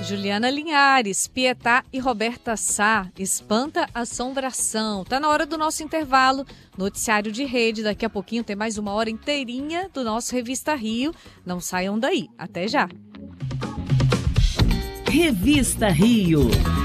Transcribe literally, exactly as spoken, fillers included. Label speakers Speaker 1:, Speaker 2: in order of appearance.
Speaker 1: Juliana Linhares, Pietá e Roberta Sá, Espanta Assombração. Tá na hora do nosso intervalo, noticiário de rede. Daqui a pouquinho tem mais uma hora inteirinha do nosso Revista Rio. Não saiam daí. Até já.
Speaker 2: Revista Rio.